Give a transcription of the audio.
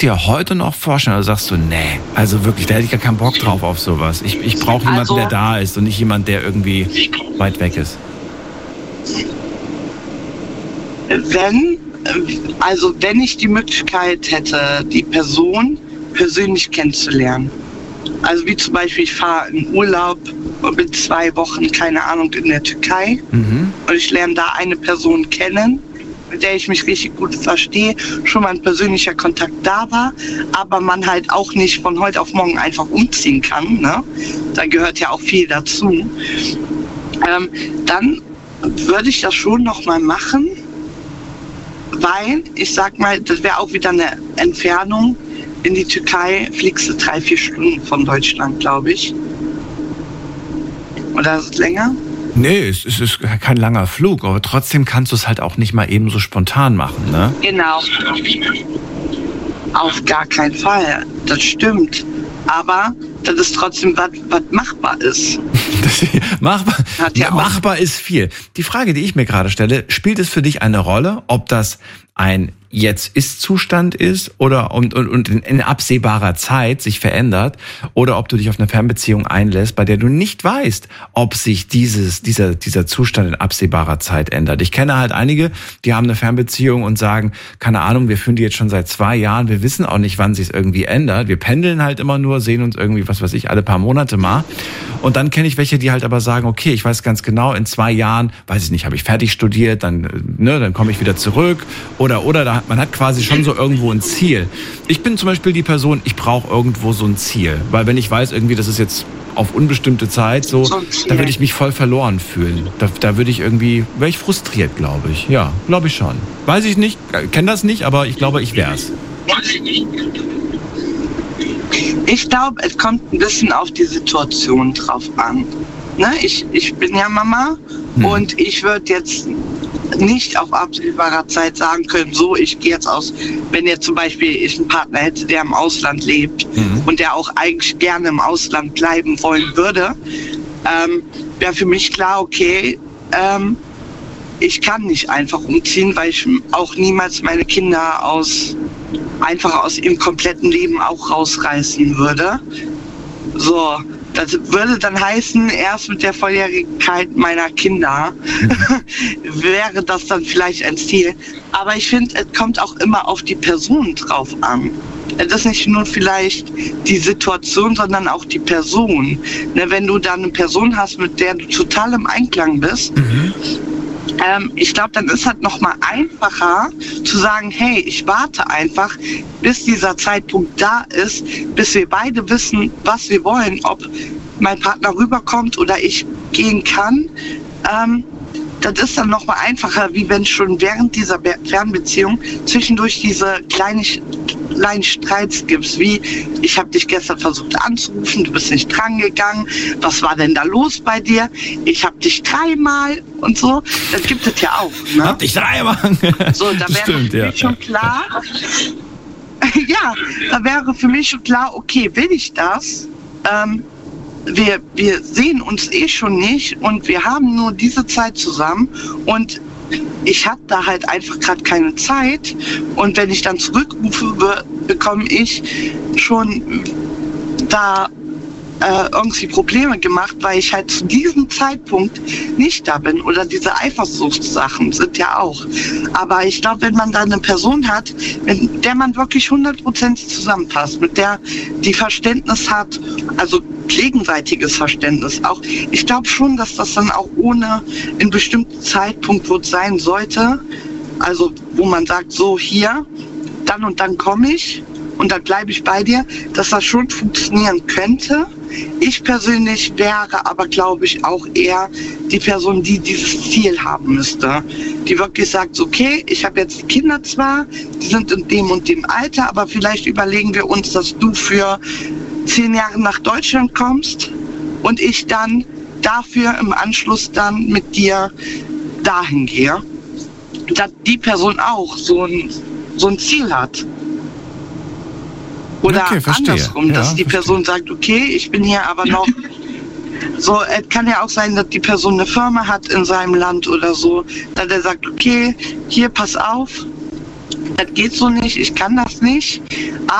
dir heute noch vorstellen, oder sagst du, nee, also wirklich, da hätte ich gar keinen Bock drauf auf sowas. Ich brauche jemanden, der da ist und nicht jemand, der irgendwie weit weg ist. Wenn ich die Möglichkeit hätte, die Person persönlich kennenzulernen. Also wie zum Beispiel, ich fahre in Urlaub und bin 2 Wochen, keine Ahnung, in der Türkei. Und ich lerne da eine Person kennen, mit der ich mich richtig gut verstehe, schon mal ein persönlicher Kontakt da war, aber man halt auch nicht von heute auf morgen einfach umziehen kann. Ne? Da gehört ja auch viel dazu. Dann würde ich das schon nochmal machen, weil, ich sag mal, das wäre auch wieder eine Entfernung. In die Türkei fliegst du 3-4 Stunden von Deutschland, glaube ich. Oder ist es länger? Nee, es ist kein langer Flug, aber trotzdem kannst du es halt auch nicht mal eben so spontan machen, ne? Genau. Auf gar keinen Fall. Das stimmt. Aber das ist trotzdem was machbar ist. Machbar ist viel. Die Frage, die ich mir gerade stelle, spielt es für dich eine Rolle, ob das ein Jetzt-Ist-Zustand ist oder und in absehbarer Zeit sich verändert oder ob du dich auf eine Fernbeziehung einlässt, bei der du nicht weißt, ob sich dieser Zustand in absehbarer Zeit ändert. Ich kenne halt einige, die haben eine Fernbeziehung und sagen, keine Ahnung, wir führen die jetzt schon seit 2 Jahren, wir wissen auch nicht, wann sich es irgendwie ändert. Wir pendeln halt immer nur, sehen uns irgendwie, was weiß ich, alle paar Monate mal. Und dann kenne ich welche, die halt aber sagen, okay, ich weiß ganz genau, in 2 Jahren, weiß ich nicht, habe ich fertig studiert, dann komme ich wieder zurück oder man hat quasi schon so irgendwo ein Ziel. Ich bin zum Beispiel die Person, ich brauche irgendwo so ein Ziel, weil wenn ich weiß irgendwie, das ist jetzt auf unbestimmte Zeit so, da würde ich mich voll verloren fühlen. Da wäre ich frustriert, glaube ich. Ja, glaube ich schon. Weiß ich nicht, kenne das nicht, aber ich glaube, ich wär's. Ich glaube, es kommt ein bisschen auf die Situation drauf an. Ne? Ich bin ja Mama und ich würde jetzt nicht auf absehbarer Zeit sagen können, so, ich gehe jetzt aus, wenn jetzt zum Beispiel ich einen Partner hätte, der im Ausland lebt und der auch eigentlich gerne im Ausland bleiben wollen würde, wäre für mich klar, okay, ich kann nicht einfach umziehen, weil ich auch niemals meine Kinder einfach aus ihrem kompletten Leben auch rausreißen würde. So, das würde dann heißen, erst mit der Volljährigkeit meiner Kinder wäre das dann vielleicht ein Ziel. Aber ich finde, es kommt auch immer auf die Person drauf an. Es ist nicht nur vielleicht die Situation, sondern auch die Person. Ne, wenn du dann eine Person hast, mit der du total im Einklang bist, ich glaube, dann ist halt noch mal einfacher zu sagen, hey, ich warte einfach, bis dieser Zeitpunkt da ist, bis wir beide wissen, was wir wollen, ob mein Partner rüberkommt oder ich gehen kann. Das ist dann noch mal einfacher, wie wenn schon während dieser Fernbeziehung zwischendurch diese kleinen Streits gibt, wie ich habe dich gestern versucht anzurufen, du bist nicht dran gegangen, was war denn da los bei dir? Ich habe dich 3-mal und so, das gibt es ja auch. Ne? Hab dich 3-mal. So, da wäre für mich schon klar, ja, da wäre für mich schon klar, okay, will ich das? Wir sehen uns schon nicht und wir haben nur diese Zeit zusammen und ich habe da halt einfach gerade keine Zeit und wenn ich dann zurückrufe, bekomme ich schon da irgendwie Probleme gemacht, weil ich halt zu diesem Zeitpunkt nicht da bin oder diese Eifersuchtssachen sind ja auch. Aber ich glaube, wenn man da eine Person hat, mit der man wirklich 100% zusammenpasst, mit der die Verständnis hat, also gegenseitiges Verständnis auch, ich glaube schon, dass das dann auch ohne einen bestimmten Zeitpunkt sein sollte, also wo man sagt, so hier, dann und dann komme ich und dann bleibe ich bei dir, dass das schon funktionieren könnte. Ich persönlich wäre aber, glaube ich, auch eher die Person, die dieses Ziel haben müsste. Die wirklich sagt, okay, ich habe jetzt die Kinder zwar, die sind in dem und dem Alter, aber vielleicht überlegen wir uns, dass du für 10 Jahre nach Deutschland kommst und ich dann dafür im Anschluss dann mit dir dahin gehe. Dass die Person auch so ein Ziel hat. Oder okay, andersrum, dass die Person sagt, okay, ich bin hier aber noch so, es kann ja auch sein, dass die Person eine Firma hat in seinem Land oder so, dass er sagt, okay, hier, pass auf, das geht so nicht, ich kann das nicht.